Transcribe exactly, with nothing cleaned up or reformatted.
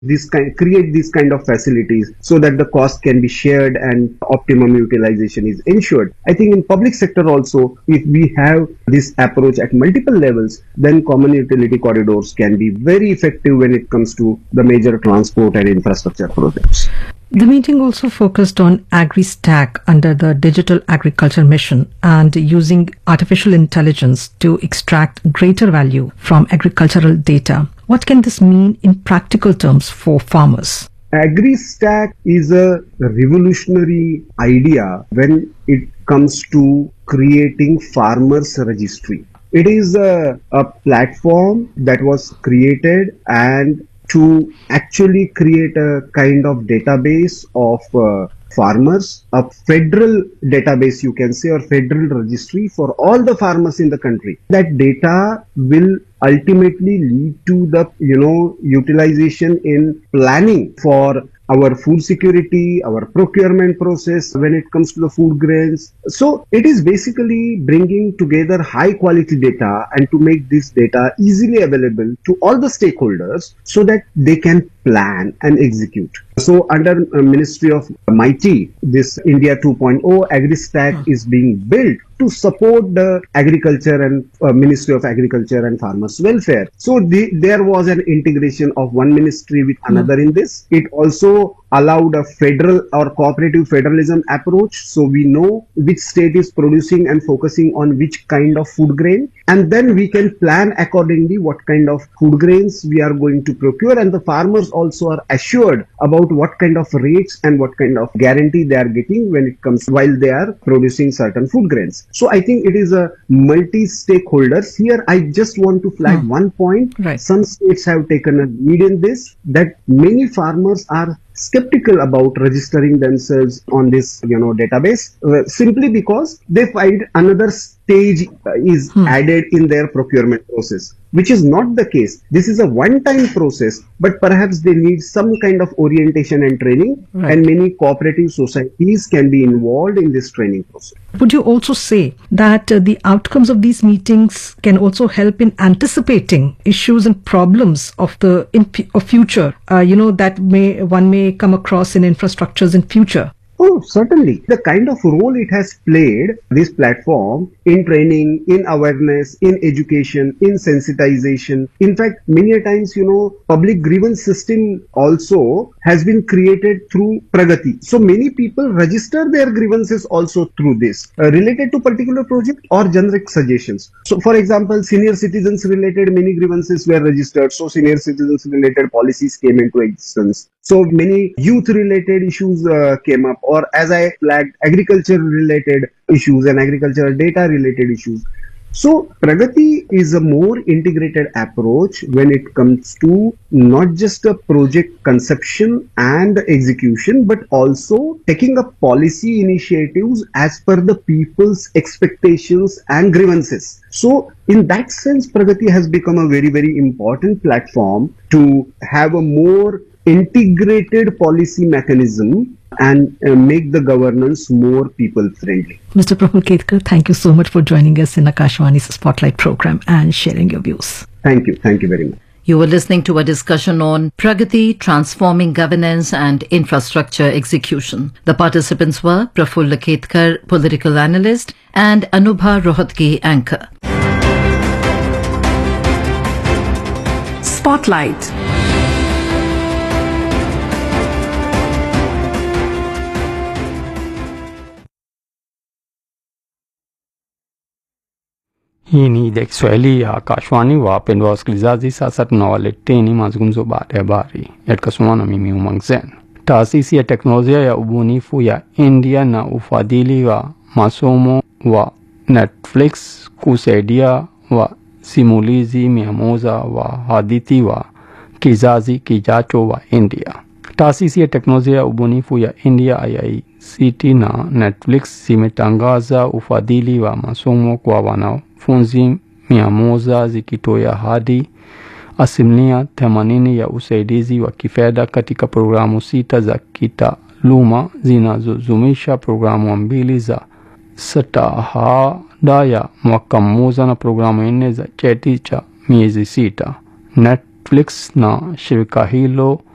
this kind, create these kind of facilities so that the cost can be shared and optimum utilization is ensured. I think in public sector also, if we have this approach at multiple levels, then common utility corridors can be very effective when it comes to the major transport and infrastructure projects. The meeting also focused on AgriStack under the Digital Agriculture Mission and using artificial intelligence to extract greater value from agricultural data. What can this mean in practical terms for farmers? AgriStack is a revolutionary idea when it comes to creating farmers registry. It is a, a platform that was created and to actually create a kind of database of uh, farmers, a federal database you can say, or federal registry for all the farmers in the country. That data will ultimately lead to the, you know, utilization in planning for our food security, our procurement process when it comes to the food grains. So it is basically bringing together high quality data and to make this data easily available to all the stakeholders so that they can plan and execute. So under uh, Ministry of MITI, this India two point oh AgriStack hmm. is being built to support the agriculture and uh, Ministry of Agriculture and Farmers Welfare. So the, there was an integration of one ministry with another hmm. in this. It also allowed a federal or cooperative federalism approach. So we know which state is producing and focusing on which kind of food grain. And then we can plan accordingly what kind of food grains we are going to procure. And the farmers also are assured about what kind of rates and what kind of guarantee they are getting when it comes while they are producing certain food grains. So I think it is a multi-stakeholders. Here I just want to flag hmm. one point. Right. Some states have taken a lead in this, that many farmers are skeptical about registering themselves on this, you know, database uh, simply because they find another stage uh, is hmm. added in their procurement process, which is not the case. This is a one-time process, but perhaps they need some kind of orientation and training, right. and many cooperative societies can be involved in this training process. Would you also say that uh, the outcomes of these meetings can also help in anticipating issues and problems of the in of future, uh, you know, that may one may come across in infrastructures in future? Oh, certainly. The kind of role it has played, this platform, in training, in awareness, in education, in sensitization. In fact, many a times, you know, public grievance system also has been created through Pragati. So many people register their grievances also through this, uh, related to particular project or generic suggestions. So for example, senior citizens related many grievances were registered. So senior citizens related policies came into existence. So many youth related issues uh, came up, or as I flagged, agriculture related issues and agricultural data related issues. So Pragati is a more integrated approach when it comes to not just a project conception and execution, but also taking up policy initiatives as per the people's expectations and grievances. So in that sense, Pragati has become a very, very important platform to have a more integrated policy mechanism and uh, make the governance more people friendly. Mister Praful Ketkar, thank you so much for joining us in Akashvani's Spotlight program and sharing your views. Thank you. Thank you very much. You were listening to a discussion on Pragati, Transforming Governance and Infrastructure Execution. The participants were Praful Ketkar, political analyst, and Anubha Rohatgi, anchor. Spotlight. Hii ni idhaa Kiswahili ya Akashwani. Wapendwa wasikilizaji, sasa tunawaleteni mazungumzo baada ya habari yatakayosomwa na mimi Umang Zen. Taasisi ya teknolojia ya ubunifu ya India na ufadhili wa masomo wa Netflix kusaidia wa simulizi mia moja wa hadithi wa kizazi kijacho wa India. Taasisi ya teknolojia ya ubunifu ya India I I C T na Netflix zimetangaza ufadhili wa masomo kwa wanafunzi mia moja zikitoa hadi asilimia themanini ya usaidizi wa kifedha katika programu sita za kitaaluma zinazozumisha programu mbili za stashahada ya mwaka mmoja na programu nne za cheti cha miezi sita. Netflix na shirika hilo